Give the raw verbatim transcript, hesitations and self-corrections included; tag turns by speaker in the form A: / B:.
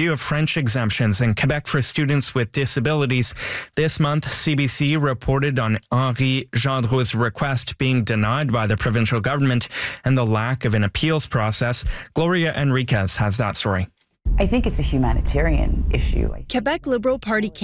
A: review of French exemptions in Quebec for students with disabilities. This month, C B C reported on Henri Gendreau's request being denied by the provincial government and the lack of an appeals process. Gloria Enriquez has that story.
B: I think it's a humanitarian issue.
C: Quebec Liberal Party